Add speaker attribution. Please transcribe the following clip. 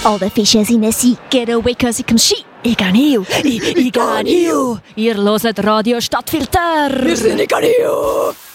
Speaker 1: Alle Fische sind sie. Get away, cause it comes she. Ich kann hier. Ich kann hier. Ihr hört Radio Stadtfilter.
Speaker 2: Wir sind in Ganio.